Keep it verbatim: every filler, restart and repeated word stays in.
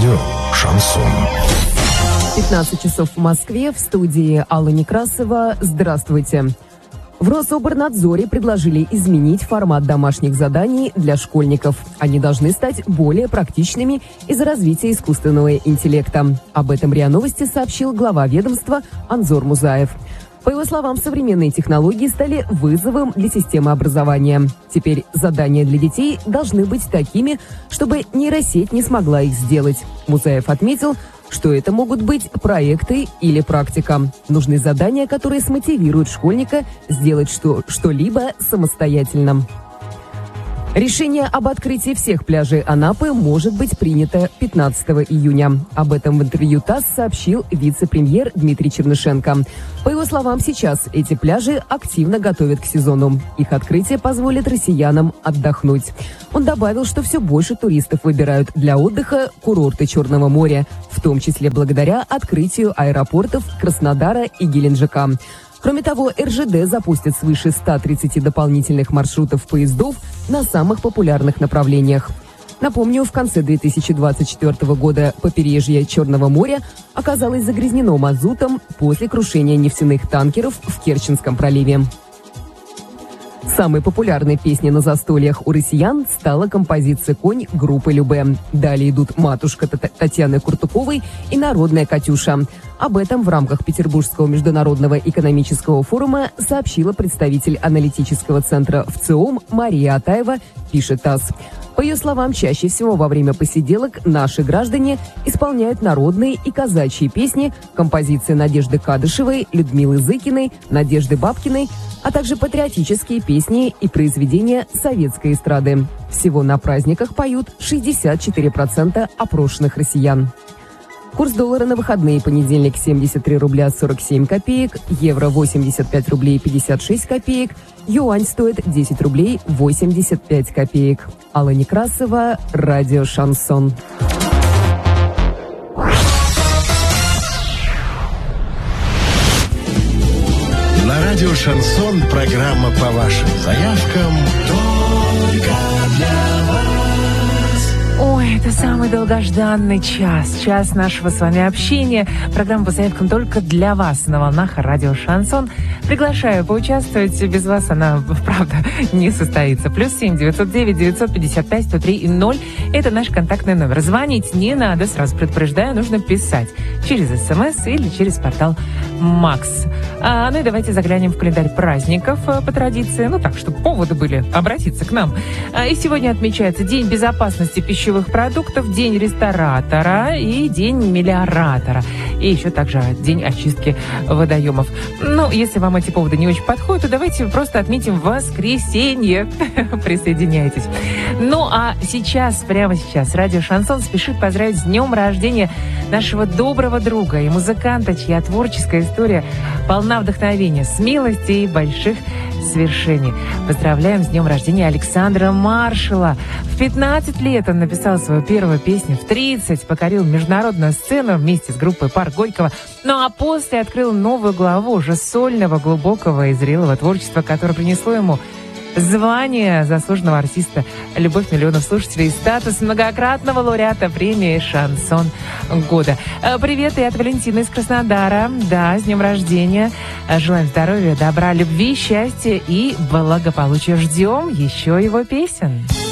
Радио «Шансон». пятнадцать часов в Москве, в студии Алла Некрасова. Здравствуйте. В Рособорнадзоре предложили изменить формат домашних заданий для школьников. Они должны стать более практичными из-за развития искусственного интеллекта. Об этом РИА Новости сообщил глава ведомства Анзор Музаев. По его словам, современные технологии стали вызовом для системы образования. Теперь задания для детей должны быть такими, чтобы нейросеть не смогла их сделать. Музаев отметил, что это могут быть проекты или практика. Нужны задания, которые смотивируют школьника сделать что- что-либо самостоятельно. Решение об открытии всех пляжей Анапы может быть принято пятнадцатого июня. Об этом в интервью ТАСС сообщил вице-премьер Дмитрий Чернышенко. По его словам, сейчас эти пляжи активно готовят к сезону. Их открытие позволит россиянам отдохнуть. Он добавил, что все больше туристов выбирают для отдыха курорты Черного моря, в том числе благодаря открытию аэропортов Краснодара и Геленджика. Кроме того, эр жэ дэ запустит свыше ста тридцати дополнительных маршрутов поездов на самых популярных направлениях. Напомню, в конце две тысячи двадцать четвёртого года побережье Черного моря оказалось загрязнено мазутом после крушения нефтяных танкеров в Керченском проливе. Самой популярной песней на застольях у россиян стала композиция «Конь» группы Любэ. Далее идут «Матушка» Татьяны Куртуковой и «Народная Катюша». Об этом в рамках Петербургского международного экономического форума сообщила представитель аналитического центра ВЦИОМ Мария Атаева, пишет ТАСС. По ее словам, чаще всего во время посиделок наши граждане исполняют народные и казачьи песни, композиции Надежды Кадышевой, Людмилы Зыкиной, Надежды Бабкиной, а также патриотические песни и произведения советской эстрады. Всего на праздниках поют шестьдесят четыре процента опрошенных россиян. Курс доллара на выходные: понедельник семьдесят три рубля сорок семь копеек, евро восемьдесят пять рублей пятьдесят шесть копеек, юань стоит десять рублей восемьдесят пять копеек. Алла Некрасова, радио «Шансон». На радио «Шансон» программа по вашим заявкам только для вас. Ой, это самый долгожданный час, час нашего с вами общения. Программа по заявкам только для вас на волнах радио «Шансон». Приглашаю поучаствовать, без вас она, правда, не состоится. Плюс семь девятьсот девять девятьсот пятьдесят пять сто три ноль. Это наш контактный номер. Звонить не надо, сразу предупреждаю, нужно писать через СМС или через портал Макс. А, ну и давайте заглянем в календарь праздников по традиции. Ну так, чтобы поводы были обратиться к нам. А, и сегодня отмечается День безопасности пищевых продуктов, День ресторатора и День мелиоратора. И еще также День очистки водоемов. Ну, если вам эти поводы не очень подходят, то давайте просто отметим воскресенье. Присоединяйтесь. Ну, а сейчас, прямо сейчас, радио «Шансон» спешит поздравить с днем рождения нашего доброго друга и музыканта, чья творческая история полна вдохновения, смелости и больших свершений. Поздравляем с днем рождения Александра Маршала. В пятнадцать лет он написал свою первую песню, в тридцать покорил международную сцену вместе с группой «Парк Горького», ну а после открыл новую главу уже сольного, глубокого и зрелого творчества, которое принесло ему звание заслуженного артиста, любовь миллионов слушателей и статус многократного лауреата премии «Шансон года». Привет и от Валентины из Краснодара. Да, с днем рождения. Желаем здоровья, добра, любви, счастья и благополучия. Ждем еще его песен.